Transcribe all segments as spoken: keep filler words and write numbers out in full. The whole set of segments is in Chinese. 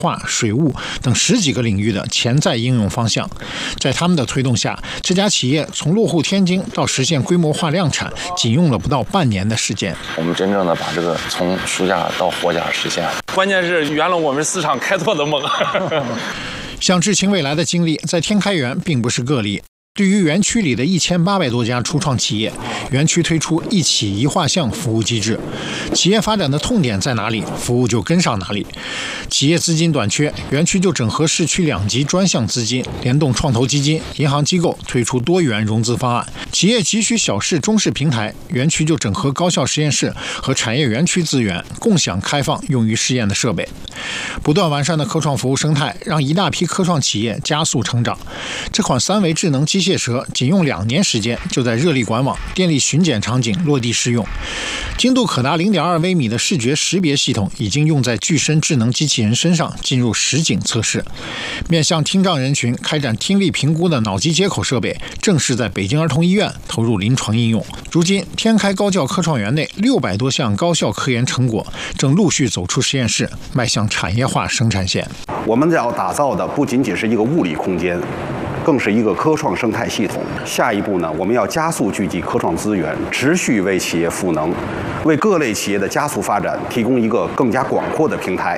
化、水务等十几个领域的潜在应用方向。在他们的推动下，这家企业从落户天津到实现规模化量产，仅用了不到半年的时间。 我们真正的把这个从暑假到活甲实现， 关键是圆了我们市场开拓的梦。 像智勤未来的经历，在天开源并不是个例。对于园区里的一千八百多家初创企业，园区推出一企一画像服务机制。企业发展的痛点在哪里，服务就跟上哪里。企业资金短缺，园区就整合市区两级专项资金，联动创投基金、银行机构，推出多元融资方案。企业急需小式、中式平台，园区就整合高校实验室和产业园区资源，共享开放用于试验的设备。不断完善的科创服务生态，让一大批科创企业加速成长。这款三维智能机机械蛇仅用两年时间，就在热力管网、电力巡检场景落地试用。精度可达 零点二微米的视觉识别系统已经用在具身智能机器人身上，进入实景测试。面向听障人群开展听力评估的脑机接口设备，正式在北京儿童医院投入临床应用。如今，天开高教科创园内六百多项高校科研成果正陆续走出实验室，迈向产业化生产线。 我们要打造的不仅仅是一个物理空间，更是一个科创生态系统。下一步呢，我们要加速聚集科创资源，持续为企业赋能，为各类企业的加速发展提供一个更加广阔的平台。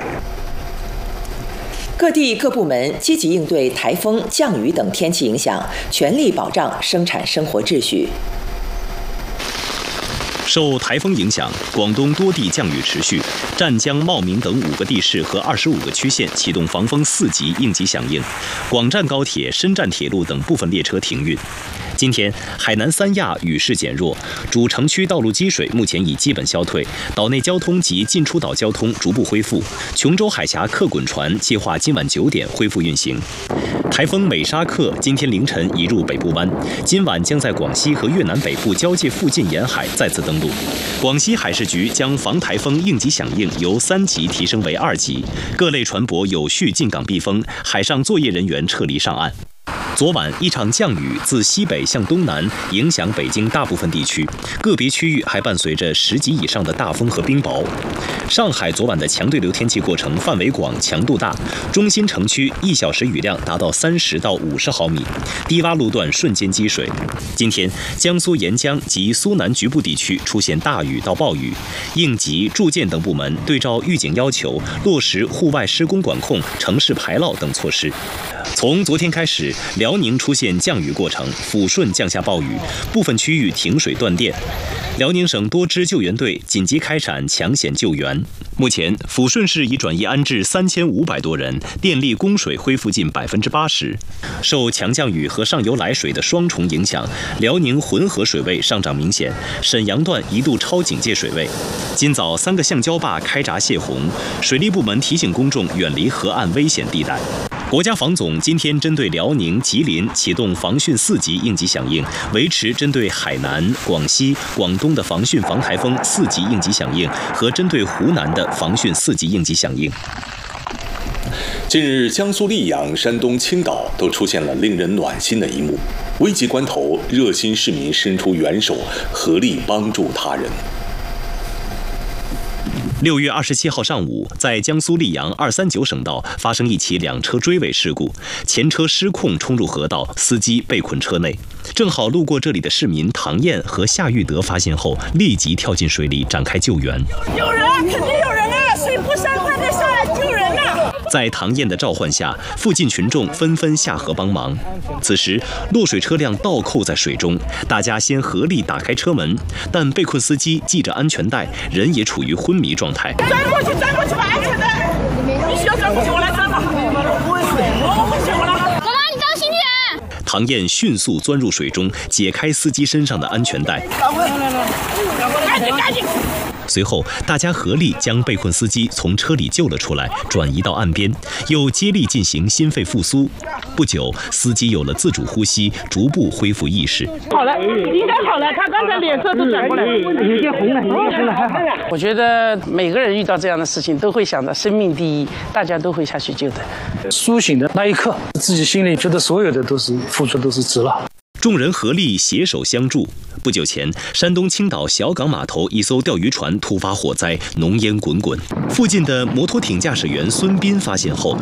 各地各部门积极应对台风、降雨等天气影响，全力保障生产生活秩序。 受台风影响，广东多地降雨持续，湛江、茂名等五个地市和二十五个区县启动防风四级应急响应，广湛高铁、深湛铁路等部分列车停运。今天，海南三亚雨势减弱，主城区道路积水目前已基本消退，岛内交通及进出岛交通逐步恢复。琼州海峡客滚船计划今晚九点恢复运行。台风美沙克今天凌晨移入北部湾，今晚将在广西和越南北部交界附近沿海再次登陆。广西海事局将防台风应急响应由三级提升为二级，各类船舶有序进港避风，海上作业人员撤离上岸。昨晚一场降雨自西北向东南影响北京大部分地区，个别区域还伴随着十级以上的大风和冰雹。上海昨晚的强对流天气过程范围广、强度大，中心城区一小时雨量达到三十到五十毫米，低洼路段瞬间积水。今天，江苏沿江及苏南局部地区出现大雨到暴雨，应急、住建等部门对照预警要求，落实户外施工管控、城市排涝等措施。从昨天开始，辽宁出现降雨过程，抚顺降下暴雨，部分区域停水断电。辽宁省多支救援队紧急开展抢险救援。目前，抚顺市已转移安置三千五百多人，电力供水恢复近百分之八十。受强降雨和上游来水的双重影响，辽宁浑河水位上涨明显，沈阳段一度超警戒水位。今早三个橡胶坝开闸泄洪，水利部门提醒公众远离河岸危险地带。国家防总今天针对辽宁、吉林启动防汛四级应急响应，维持针对海南、广西、广东的防汛防台风四级应急响应和针对湖南的防汛四级应急响应。 近日，江苏溧阳、山东青岛都出现了令人暖心的一幕，危急关头，热心市民伸出援手，合力帮助他人。 六月二十七号上午，在江苏溧阳二三九省道发生一起两车追尾事故，前车失控冲入河道，司机被困车内。正好路过这里的市民唐燕和夏玉德发现后，立即跳进水里展开救援。 有人，肯定有人啊！水不深，快点下来救人呐！ 在唐燕的召唤下，附近群众纷纷下河帮忙。此时，落水车辆倒扣在水中，大家先合力打开车门，但被困司机系着安全带，人也处于昏迷状态。 钻过去，钻过去，把安全带！必须要钻过去，我来钻吧。不会水，我不行，我来。 妈妈，你当心点！ 唐燕迅速钻入水中，解开司机身上的安全带。 赶快，来来来，赶紧赶紧！ 随后，大家合力将被困司机从车里救了出来，转移到岸边，又接力进行心肺复苏。不久，司机有了自主呼吸，逐步恢复意识。 好了，应该好了。他刚才脸色都转过来，有些红了，有些红了，还好。 我觉得每个人遇到这样的事情，都会想到生命第一，大家都会下去救的。 苏醒的那一刻，自己心里觉得所有的都是付出都是值了。 众人合力携手相助。不久前，山东青岛小港码头一艘钓鱼船突发火灾，浓烟滚滚。附近的摩托艇驾驶员孙斌发现后，